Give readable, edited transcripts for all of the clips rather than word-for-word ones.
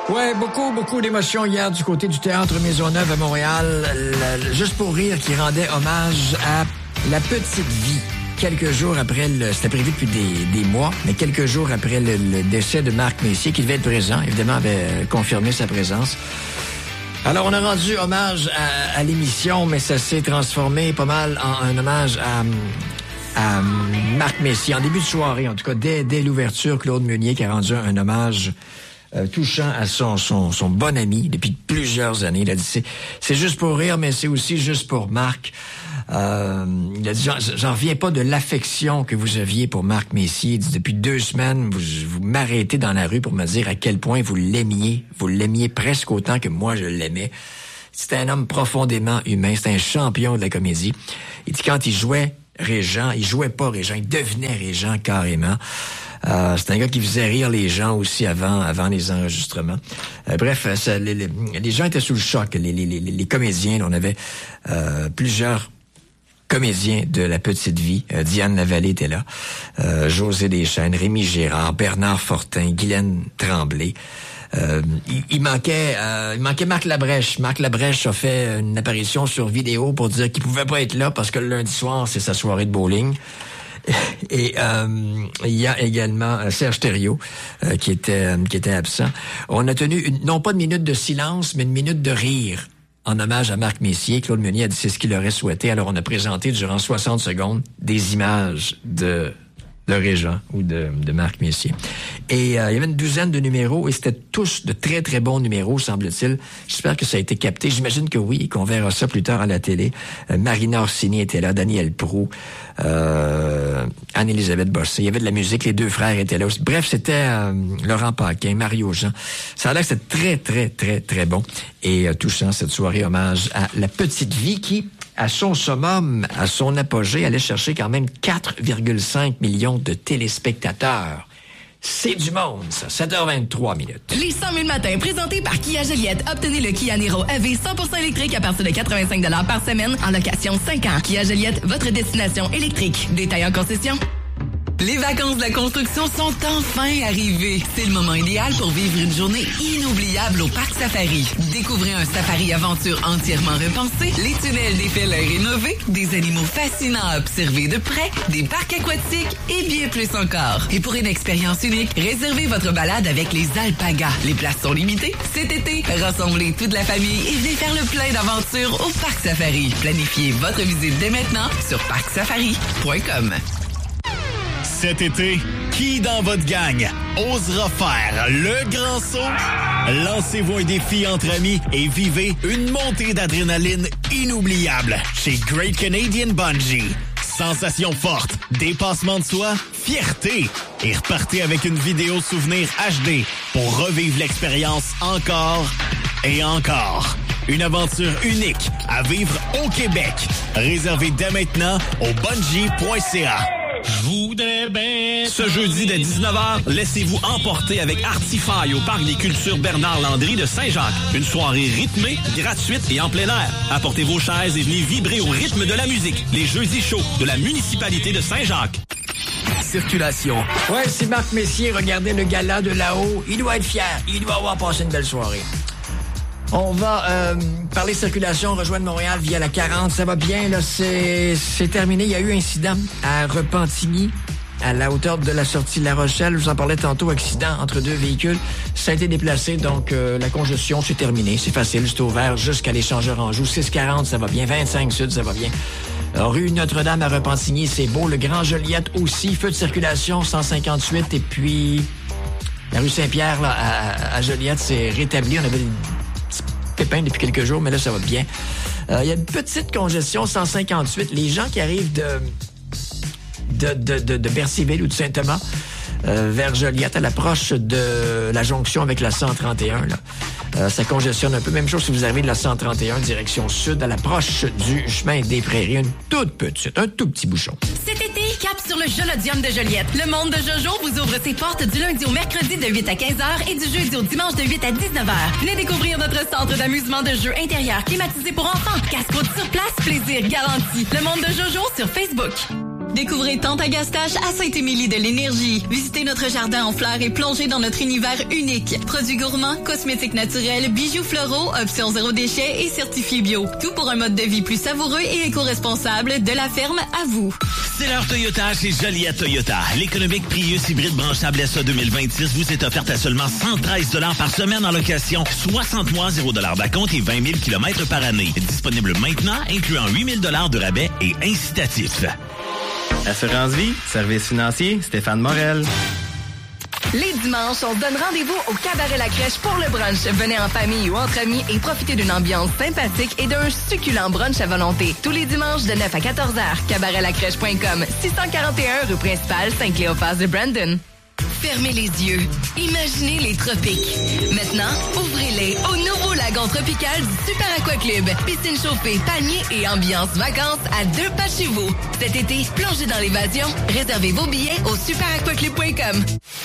Ouais, beaucoup d'émotions hier du côté du Théâtre Maisonneuve à Montréal. Juste pour rire, qui rendait hommage à La Petite Vie. Quelques jours après, c'était prévu depuis des mois, mais quelques jours après le décès de Marc Messier, qui devait être présent, évidemment, avait confirmé sa présence. Alors, on a rendu hommage à l'émission, mais ça s'est transformé pas mal en un hommage à Marc Messier. En début de soirée, en tout cas, dès l'ouverture, Claude Meunier qui a rendu un hommage touchant à son bon ami depuis plusieurs années. Il a dit, c'est juste pour rire, mais c'est aussi juste pour Marc. Il a dit, j'en reviens pas de l'affection que vous aviez pour Marc Messier. Il dit, depuis 2 semaines, vous m'arrêtez dans la rue pour me dire à quel point vous l'aimiez. Vous l'aimiez presque autant que moi je l'aimais. C'était un homme profondément humain. C'était un champion de la comédie. Il dit, quand il jouait Régent, il jouait pas Régent, il devenait Régent carrément. C'est un gars qui faisait rire les gens aussi avant les enregistrements. Bref, les gens étaient sous le choc. Les comédiens, on avait plusieurs comédiens de La Petite Vie. Diane Lavallée était là. José Deschênes, Rémi Gérard, Bernard Fortin, Guylaine Tremblay. Il manquait Marc Labrèche. Marc Labrèche a fait une apparition sur vidéo pour dire qu'il pouvait pas être là parce que le lundi soir, c'est sa soirée de bowling. Et il y a également Serge Thériault qui était absent. On a tenu non pas une minute de silence, mais une minute de rire en hommage à Marc Messier. Claude Meunier a dit c'est ce qu'il aurait souhaité. Alors on a présenté durant 60 secondes des images de Régent ou de Marc Messier. Et il y avait une douzaine de numéros et c'était tous de très, très bons numéros, semble-t-il. J'espère que ça a été capté. J'imagine que oui et qu'on verra ça plus tard à la télé. Marina Orsini était là, Daniel Proulx, Anne-Élisabeth Bossé. Il y avait de la musique, les 2 frères étaient là aussi. Bref, c'était Laurent Paquin, Mario Jean. Ça a l'air que c'était très, très, très, très bon et touchant cette soirée hommage à La Petite Vie qui, à son summum, à son apogée, allait chercher quand même 4,5 millions de téléspectateurs. C'est du monde, ça. 7h23 minutes. Les 100 000 matins, présentés par Kia Joliette. Obtenez le Kia Niro EV 100% électrique à partir de 85 $ par semaine en location 5 ans. Kia Joliette, votre destination électrique. Détail en concession. Les vacances de la construction sont enfin arrivées. C'est le moment idéal pour vivre une journée inoubliable au Parc Safari. Découvrez un safari aventure entièrement repensé, les tunnels des félins rénovés, des animaux fascinants à observer de près, des parcs aquatiques et bien plus encore. Et pour une expérience unique, réservez votre balade avec les alpagas. Les places sont limitées. Cet été, rassemblez toute la famille et venez faire le plein d'aventures au Parc Safari. Planifiez votre visite dès maintenant sur parcsafari.com. Cet été, qui dans votre gang osera faire le grand saut? Lancez-vous un défi entre amis et vivez une montée d'adrénaline inoubliable chez Great Canadian Bungee. Sensations fortes, dépassement de soi, fierté et repartez avec une vidéo souvenir HD pour revivre l'expérience encore et encore. Une aventure unique à vivre au Québec. Réservez dès maintenant au bungee.ca. Je voudrais bien... Ce jeudi dès 19h, laissez-vous emporter avec Artifaille au Parc des Cultures Bernard-Landry de Saint-Jacques. Une soirée rythmée, gratuite et en plein air. Apportez vos chaises et venez vibrer au rythme de la musique. Les jeudis chauds de la municipalité de Saint-Jacques. Circulation. Ouais, c'est Marc Messier. Regardez le gala de là-haut. Il doit être fier. Il doit avoir passé une belle soirée. On va parler circulation, rejoindre Montréal via la 40. Ça va bien, là, c'est terminé. Il y a eu un incident à Repentigny, à la hauteur de la sortie de La Rochelle. Je vous en parlais tantôt, accident entre 2 véhicules. Ça a été déplacé, donc la congestion, c'est terminé. C'est facile, c'est ouvert jusqu'à l'échangeur Anjou. 640, ça va bien. 25 Sud, ça va bien. Rue Notre-Dame à Repentigny, c'est beau. Le Grand Joliette aussi. Feu de circulation, 158. Et puis, la rue Saint-Pierre, là, à Joliette, c'est rétabli. On avait pépin depuis quelques jours, mais là, ça va bien. Il y a une petite congestion, 158. Les gens qui arrivent de Bercyville ou de Saint-Thomas vers Joliette, à l'approche de la jonction avec la 131, là, ça congestionne un peu. Même chose si vous arrivez de la 131 direction sud, à l'approche du chemin des Prairies. Un tout petit bouchon. Cet été, cap sur le Jolodium de Joliette. Le monde de Jojo vous ouvre ses portes du lundi au mercredi de 8 à 15h et du jeudi au dimanche de 8 à 19h. Venez découvrir notre centre d'amusement de jeux intérieurs climatisé pour enfants. Casse-croûte sur place, plaisir garanti. Le monde de Jojo sur Facebook. Découvrez Tente à Gastache à Saint-Émilie de l'Énergie. Visitez notre jardin en fleurs et plongez dans notre univers unique. Produits gourmands, cosmétiques naturels, bijoux floraux, options zéro déchet et certifiés bio. Tout pour un mode de vie plus savoureux et éco-responsable de la ferme à vous. C'est l'heure Toyota chez Joliette Toyota. L'économique Prius hybride branchable SA 2026 vous est offerte à seulement 113 $ par semaine en location. 60 mois, 0 $ d'acompte et 20 000 km par année. Disponible maintenant, incluant 8 000 $ de rabais et incitatifs. Assurance Vie, service financier, Stéphane Morel. Les dimanches, on se donne rendez-vous au Cabaret La Crèche pour le brunch. Venez en famille ou entre amis et profitez d'une ambiance sympathique et d'un succulent brunch à volonté. Tous les dimanches de 9 à 14h, cabaretlacrèche.com, 641 rue principale, Saint-Cléophas de Brandon. Fermez les yeux. Imaginez les tropiques. Maintenant, ouvrez-les au nouveau lagon tropical du Super Aqua Club. Piscine chauffée, palmiers et ambiance vacances à 2 pas de chez vous. Cet été, plongez dans l'évasion. Réservez vos billets au superaquaclub.com.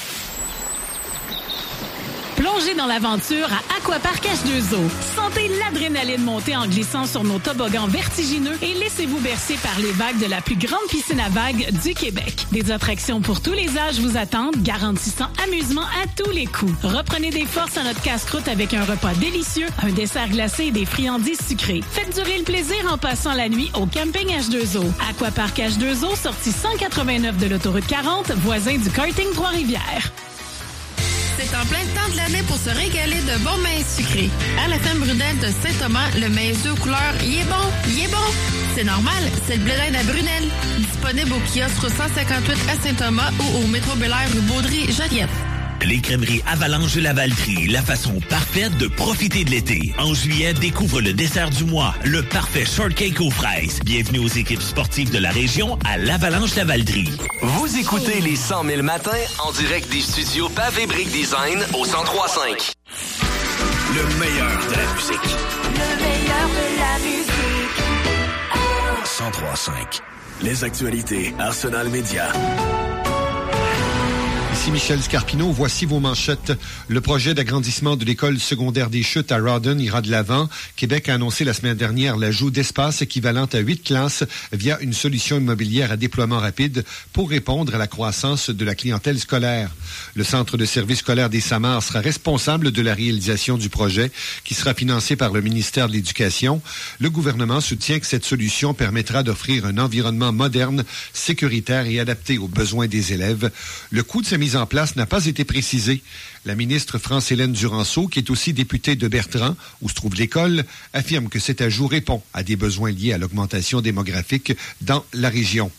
Plongez dans l'aventure à Aquapark H2O. Sentez l'adrénaline monter en glissant sur nos toboggans vertigineux et laissez-vous bercer par les vagues de la plus grande piscine à vagues du Québec. Des attractions pour tous les âges vous attendent, garantissant amusement à tous les coups. Reprenez des forces à notre casse-croûte avec un repas délicieux, un dessert glacé et des friandises sucrées. Faites durer le plaisir en passant la nuit au camping H2O. Aquapark H2O, sortie 189 de l'autoroute 40, voisin du karting Trois-Rivières. C'est en plein temps de l'année pour se régaler de bons mets sucrés. À la ferme Brunel de Saint-Thomas, le mets aux couleurs, il est bon. C'est normal, c'est le blé d'Inde à Brunel. Disponible au kiosque 158 à Saint-Thomas ou au métro Bel-Air rue Baudry-Joliette. Les crèmeries Avalanche de Lavaltrie, la façon parfaite de profiter de l'été. En juillet, découvre le dessert du mois, le parfait shortcake aux fraises. Bienvenue aux équipes sportives de la région à l'Avalanche Lavaltrie. Vous écoutez les 100 000 matins en direct des studios Pavé Brick Design au 103.5. Le meilleur de la musique. Le meilleur de la musique. 103.5. Les actualités Arsenal Média. Ici Michel Scarpino, voici vos manchettes. Le projet d'agrandissement de l'école secondaire des Chutes à Rawdon ira de l'avant. Québec a annoncé la semaine dernière l'ajout d'espace équivalent à 8 classes via une solution immobilière à déploiement rapide pour répondre à la croissance de la clientèle scolaire. Le Centre de services scolaires des Samars sera responsable de la réalisation du projet qui sera financé par le ministère de l'Éducation. Le gouvernement soutient que cette solution permettra d'offrir un environnement moderne, sécuritaire et adapté aux besoins des élèves. Le coût de sa mise en place n'a pas été précisé. La ministre France-Hélène Duranceau, qui est aussi députée de Bertrand, où se trouve l'école, affirme que cet ajout répond à des besoins liés à l'augmentation démographique dans la région.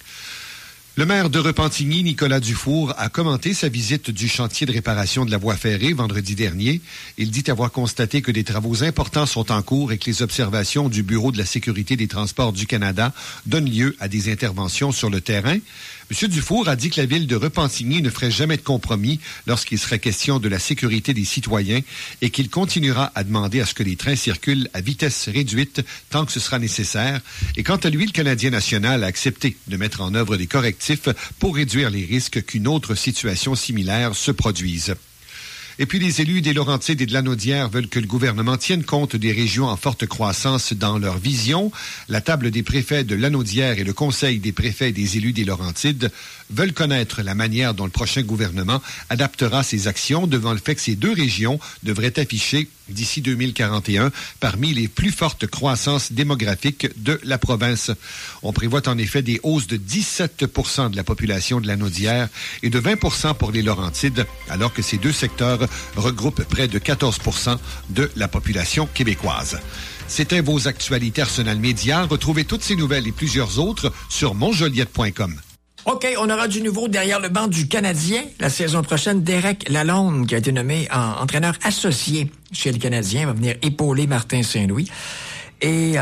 Le maire de Repentigny, Nicolas Dufour, a commenté sa visite du chantier de réparation de la voie ferrée vendredi dernier. Il dit avoir constaté que des travaux importants sont en cours et que les observations du Bureau de la sécurité des transports du Canada donnent lieu à des interventions sur le terrain. M. Dufour a dit que la ville de Repentigny ne ferait jamais de compromis lorsqu'il serait question de la sécurité des citoyens et qu'il continuera à demander à ce que les trains circulent à vitesse réduite tant que ce sera nécessaire. Et quant à lui, le Canadien national a accepté de mettre en œuvre des correctifs pour réduire les risques qu'une autre situation similaire se produise. Et puis, les élus des Laurentides et de Lanaudière veulent que le gouvernement tienne compte des régions en forte croissance dans leur vision. La table des préfets de Lanaudière et le conseil des préfets des élus des Laurentides veulent connaître la manière dont le prochain gouvernement adaptera ses actions devant le fait que ces deux régions devraient afficher d'ici 2041 parmi les plus fortes croissances démographiques de la province. On prévoit en effet des hausses de 17 % de la population de Lanaudière et de 20 % pour les Laurentides, alors que ces deux secteurs regroupent près de 14 % de la population québécoise. C'était vos actualités Arsenal Média. Retrouvez toutes ces nouvelles et plusieurs autres sur monjoliette.com. OK, on aura du nouveau derrière le banc du Canadien. La saison prochaine, Derek Lalonde, qui a été nommé entraîneur associé chez le Canadien, va venir épauler Martin Saint-Louis. Et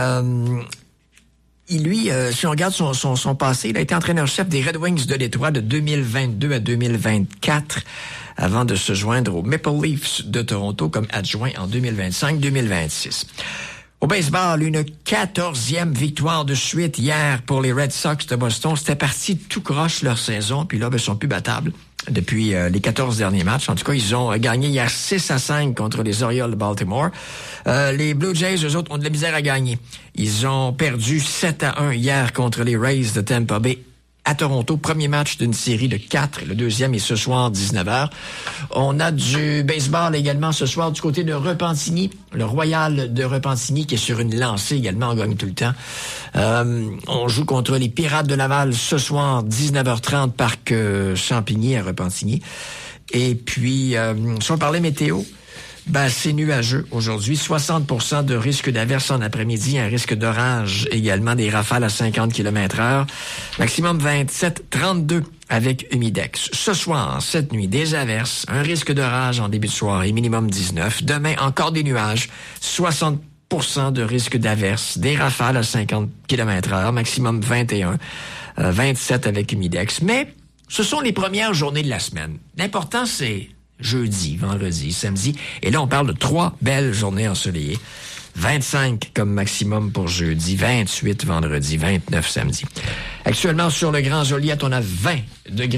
lui, si on regarde son passé, il a été entraîneur-chef des Red Wings de Détroit de 2022 à 2024, avant de se joindre aux Maple Leafs de Toronto comme adjoint en 2025-2026. Au baseball, une 14e victoire de suite hier pour les Red Sox de Boston. C'était parti tout croche leur saison, puis là, ils sont plus battables depuis les 14 derniers matchs. En tout cas, ils ont gagné hier 6-5 contre les Orioles de Baltimore. Les Blue Jays, eux autres, ont de la misère à gagner. Ils ont perdu 7-1 hier contre les Rays de Tampa Bay à Toronto. Premier match d'une série de 4. Le deuxième est ce soir, 19h. On a du baseball également ce soir du côté de Repentigny. Le Royal de Repentigny qui est sur une lancée également, on gagne tout le temps. On joue contre les Pirates de Laval ce soir, 19h30, parc Champigny à Repentigny. Et puis, si on parlait météo, c'est nuageux aujourd'hui. 60% de risque d'averse en après-midi, un risque d'orage également, des rafales à 50 km/h. Maximum 27, 32 avec humidex. Ce soir, cette nuit, des averses, un risque d'orage en début de soirée, minimum 19. Demain, encore des nuages, 60% de risque d'averse, des rafales à 50 km/h, maximum 21, 27 avec humidex. Mais ce sont les premières journées de la semaine. L'important, c'est jeudi, vendredi, samedi. Et là, on parle de 3 belles journées ensoleillées. 25 comme maximum pour jeudi, 28 vendredi, 29 samedi. Actuellement, sur le Grand Joliette, on a 20 degrés.